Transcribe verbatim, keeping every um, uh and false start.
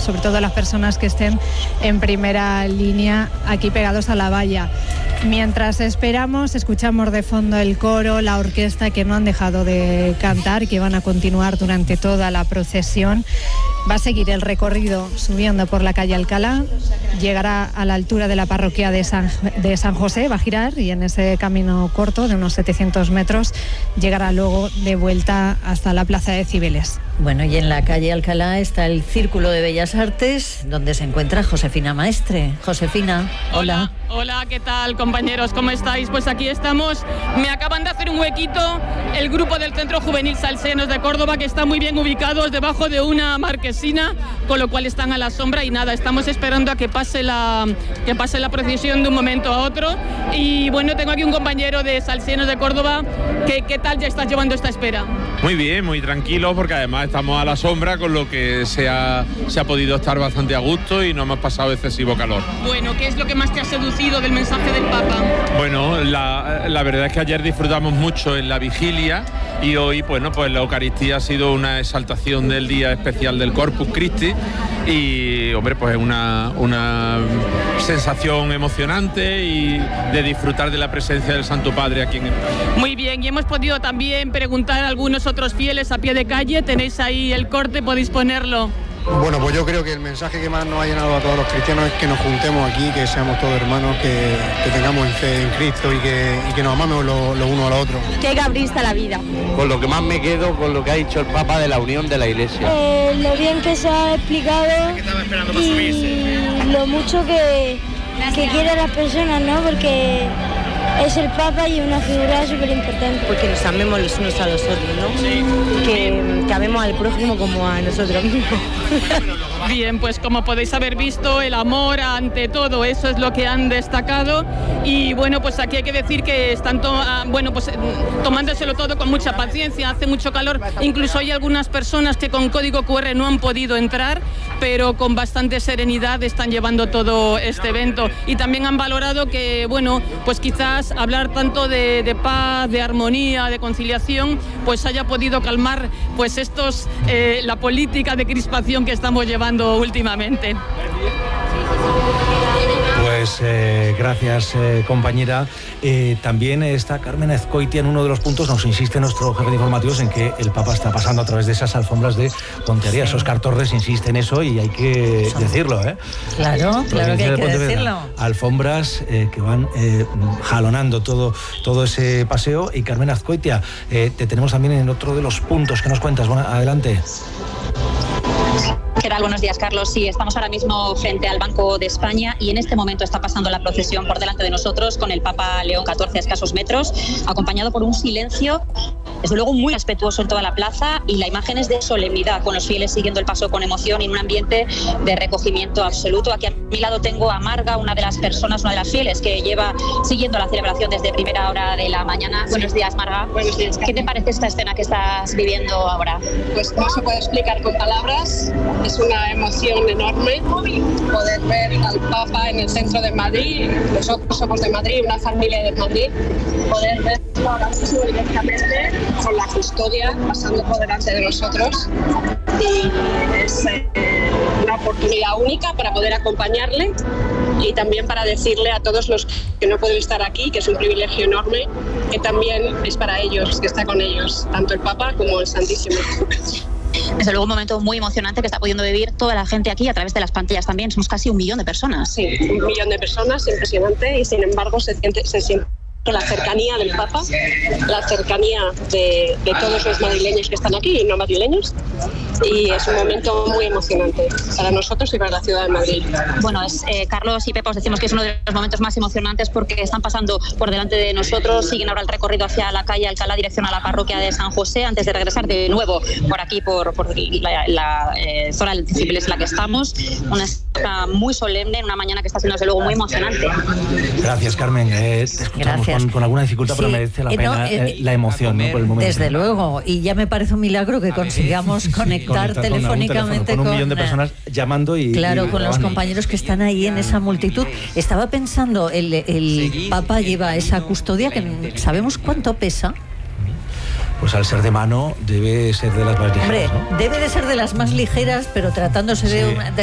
sobre todo las personas que estén en primera línea aquí pegados a la valla. Mientras esperamos, escuchamos de fondo el coro, la orquesta, que no han dejado de cantar y que van a continuar durante toda la procesión. Va a seguir el recorrido subiendo por la calle Alcalá, llegará a la altura de la parroquia de San, de San José, va a girar y en ese camino corto de unos setecientos metros llegará luego de vuelta hasta la Plaza de Cibeles. Bueno, y en la calle Alcalá está el Círculo de Bellas Artes, donde se encuentra Josefina Maestre. Josefina, hola. Hola, hola, ¿qué tal, compañeros? ¿Cómo estáis? Pues aquí estamos. Me acaban de hacer un huequito el grupo del Centro Juvenil Salsenos de Córdoba, que está muy bien ubicados debajo de una marquesina, con lo cual están a la sombra y nada, estamos esperando a que pase la, que pase la procesión de un momento a otro. Y bueno, tengo aquí un compañero de Salsenos de Córdoba. ¿Qué, qué tal ya estás llevando esta espera? Muy bien, muy tranquilo, porque además estamos a la sombra, con lo que se ha, se ha podido estar bastante a gusto y no hemos pasado excesivo calor. Bueno, ¿qué es lo que más te ha seducido del mensaje del Papa? Bueno, la, la verdad es que ayer disfrutamos mucho en la vigilia y hoy, bueno, pues la Eucaristía ha sido una exaltación del día especial del Corpus Christi y, hombre, pues es una, una sensación emocionante y de disfrutar de la presencia del Santo Padre aquí en el... Muy bien, y hemos podido también preguntar a algunos otros fieles a pie de calle. Tenéis ahí el corte, podéis ponerlo. Bueno, pues yo creo que el mensaje que más nos ha llenado a todos los cristianos es que nos juntemos aquí, que seamos todos hermanos, que, que tengamos fe en Cristo y que, y que nos amamos los lo uno a los otros. Que gabrista la vida. Con lo que más me quedo, con lo que ha dicho el Papa de la unión de la Iglesia. Eh, lo bien que se ha explicado y lo mucho que, que quiere a las personas, ¿no? Porque es el Papa y una figura súper importante. Porque nos amemos los unos a los otros, ¿no? Sí. Que, que amemos al prójimo como a nosotros mismos. Bien, pues como podéis haber visto, el amor ante todo, eso es lo que han destacado. Y bueno, pues aquí hay que decir que están to bueno, pues, tomándoselo todo con mucha paciencia, hace mucho calor. Incluso hay algunas personas que con código cu erre no han podido entrar, pero con bastante serenidad están llevando todo este evento. Y también han valorado que, bueno, pues quizás hablar tanto de, de paz, de armonía, de conciliación, pues haya podido calmar pues estos, eh, la política de crispación que estamos llevando últimamente. Pues eh, gracias, eh, compañera. Eh, también está Carmen Azcoitia en uno de los puntos, nos insiste nuestro jefe de informativos en que el Papa está pasando a través de esas alfombras de Pontearía. Sí. Óscar Torres insiste en eso y hay que Son... decirlo, ¿eh? Claro, claro que hay que decirlo. Alfombras eh, que van eh, jalonando todo, todo ese paseo. Y Carmen Azcoitia, eh, te tenemos también en otro de los puntos que nos cuentas. Bueno, adelante. ¿Qué tal? Buenos días, Carlos. Sí, estamos ahora mismo frente al Banco de España y en este momento está pasando la procesión por delante de nosotros con el Papa León catorce a escasos metros, acompañado por un silencio, desde luego muy respetuoso en toda la plaza, y la imagen es de solemnidad, con los fieles siguiendo el paso con emoción y en un ambiente de recogimiento absoluto. Aquí a mi lado tengo a Marga, una de las personas, una de las fieles que lleva siguiendo la celebración desde primera hora de la mañana. Buenos días, Marga. Buenos días. ¿Qué te parece esta escena que estás viviendo ahora? Pues no se puede explicar con palabras. Es una emoción enorme poder ver al Papa en el centro de Madrid. Nosotros somos de Madrid, una familia de Madrid. Poder verlo ahora mismo directamente con la custodia pasando por delante de nosotros. Y es eh, una oportunidad única para poder acompañarle y también para decirle a todos los que no pueden estar aquí, que es un privilegio enorme, que también es para ellos, que está con ellos, tanto el Papa como el Santísimo. Desde luego un momento muy emocionante que está pudiendo vivir toda la gente aquí a través de las pantallas también. Somos casi un millón de personas. Sí, un millón de personas, impresionante, y sin embargo se siente, se siente la cercanía del Papa, la cercanía de, de todos los madrileños que están aquí y no madrileños, y es un momento muy emocionante para nosotros y para la ciudad de Madrid. Bueno, es, eh, Carlos y Pepa, os decimos que es uno de los momentos más emocionantes porque están pasando por delante de nosotros, siguen ahora el recorrido hacia la calle Alcalá, dirección a la parroquia de San José, antes de regresar de nuevo por aquí, por, por la, la eh, zona del Cibeles en la que estamos. Una escena muy solemne, en una mañana que está siendo desde luego muy emocionante. Gracias, Carmen. Eh, te escuchamos con, con alguna dificultad, sí, pero merece la pena no, eh, la emoción, ¿no? Por el momento. Desde luego, y ya me parece un milagro que consigamos conectar, sí, conectar telefónicamente con un, con, millón de personas llamando y... Claro, y con los compañeros que están ahí en esa multitud. Estaba pensando, el, el Papa lleva esa custodia, que ¿sabemos cuánto pesa? Pues al ser de mano debe ser de las más ligeras, Hombre, ¿no? Debe de ser de las más ligeras, pero tratándose sí. de, una, de